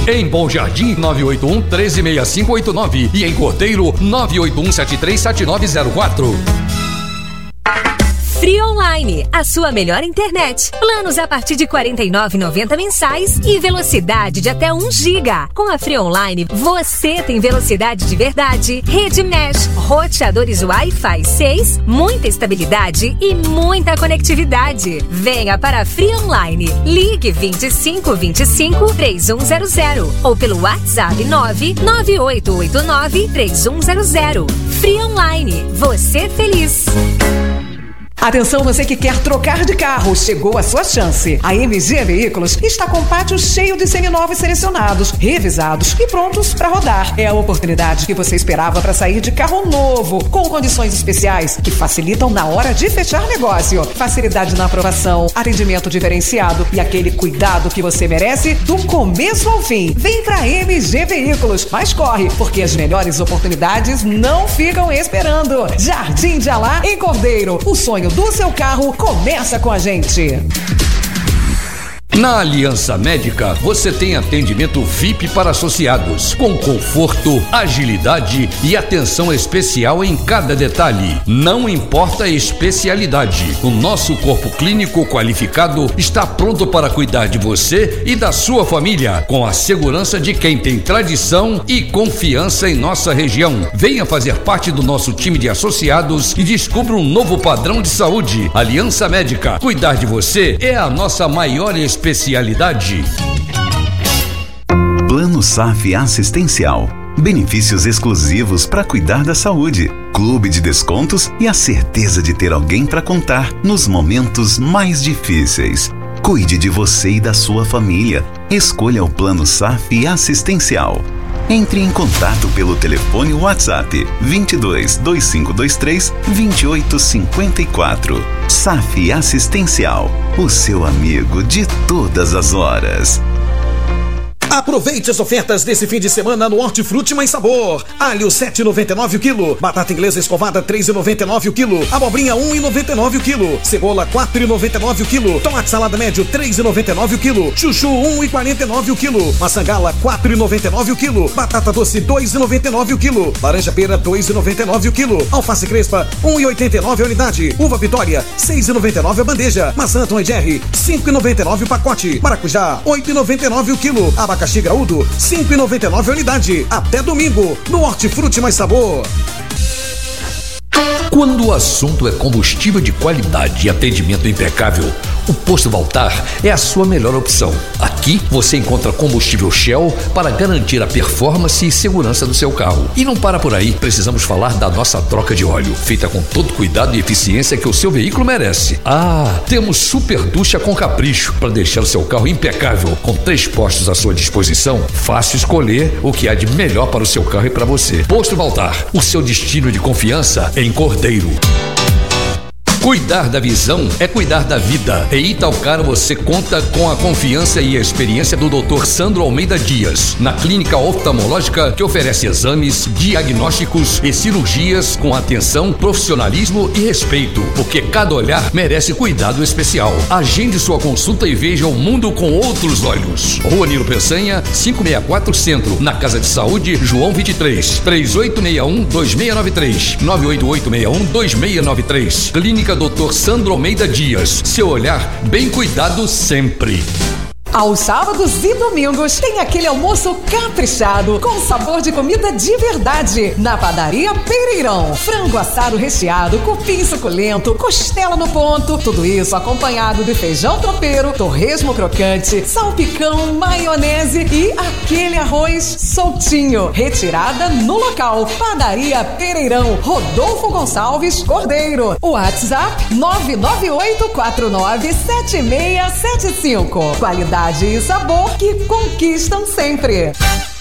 Em Bom Jardim, 981-136589 e em Cordeiro, 981-737904. Free Online, a sua melhor internet. Planos a partir de R$ 49,90 mensais e velocidade de até 1 GB. Com a Free Online, você tem velocidade de verdade, rede mesh, roteadores Wi-Fi 6, muita estabilidade e muita conectividade. Venha para a Free Online. Ligue 2525-3100 ou pelo WhatsApp 99889-3100. Free Online, você feliz. Atenção, você que quer trocar de carro, chegou a sua chance. A MG Veículos está com pátio cheio de seminovos selecionados, revisados e prontos para rodar. É a oportunidade que você esperava para sair de carro novo, com condições especiais que facilitam na hora de fechar negócio. Facilidade na aprovação, atendimento diferenciado e aquele cuidado que você merece do começo ao fim. Vem pra MG Veículos, mas corre, porque as melhores oportunidades não ficam esperando. Jardim de Alá, em Cordeiro. O sonho do seu carro começa com a gente. Na Aliança Médica, você tem atendimento VIP para associados, com conforto, agilidade e atenção especial em cada detalhe. Não importa a especialidade, o nosso corpo clínico qualificado está pronto para cuidar de você e da sua família, com a segurança de quem tem tradição e confiança em nossa região. Venha fazer parte do nosso time de associados e descubra um novo padrão de saúde. Aliança Médica, cuidar de você é a nossa maior especialidade. Plano SAF Assistencial. Benefícios exclusivos para cuidar da saúde, clube de descontos e a certeza de ter alguém para contar nos momentos mais difíceis. Cuide de você e da sua família. Escolha o Plano SAF Assistencial. Entre em contato pelo telefone WhatsApp 22 2523 2854. SAF Assistencial, o seu amigo de todas as horas. Aproveite as ofertas desse fim de semana no Hortifruti Mais Sabor. Alho 7,99 o quilo. Batata inglesa escovada 3,99 o quilo. Abobrinha 1,99 o quilo. Cebola 4,99 o quilo. Tomate salada médio 3,99 o quilo. Chuchu 1,49 o quilo. Maçã gala 4,99 o quilo. Batata doce 2,99 o quilo. Laranja pera 2,99 o quilo. Alface crespa 1,89 a unidade. Uva Vitória 6,99 a bandeja. Maçã Tom & Jerry 5,99 o pacote. Maracujá 8,99 o quilo. Abacaxi graúdo, 5,99 a unidade. Até domingo, no Hortifruti Mais Sabor. Quando o assunto é combustível de qualidade e atendimento impecável, o Posto Valtar é a sua melhor opção. Aqui você encontra combustível Shell para garantir a performance e segurança do seu carro. E não para por aí, precisamos falar da nossa troca de óleo, feita com todo cuidado e eficiência que o seu veículo merece. Temos super ducha com capricho para deixar o seu carro impecável, com 3 postos à sua disposição. Fácil escolher o que há de melhor para o seu carro e para você. Posto Valtar, o seu destino de confiança em Cordeiro. Cuidar da visão é cuidar da vida. Em Itaocara você conta com a confiança e a experiência do Dr. Sandro Almeida Dias, na clínica oftalmológica que oferece exames, diagnósticos e cirurgias com atenção, profissionalismo e respeito, porque cada olhar merece cuidado especial. Agende sua consulta e veja o mundo com outros olhos. Rua Nilo Peçanha, 564 Centro, na Casa de Saúde João 23, 3861-2693, 98861-2693. Clínica Dr. Sandro Almeida Dias, seu olhar bem cuidado sempre. Aos sábados e domingos tem aquele almoço caprichado com sabor de comida de verdade na Padaria Pereirão. Frango assado recheado, cupim suculento, costela no ponto, tudo isso acompanhado de feijão tropeiro, torresmo crocante, salpicão, maionese e aquele arroz soltinho. Retirada no local. Padaria Pereirão, Rodolfo Gonçalves Cordeiro. WhatsApp 998497675. Qualidade e sabor que conquistam sempre.